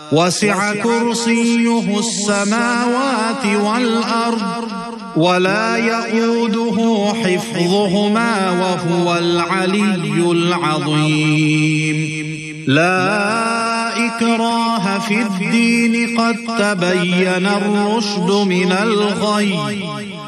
وسع كرسيه السماوات والأرض ولا يئوده حفظهما وهو العلي العظيم. لا إكراه في الدين قد تبين الرشد من الغي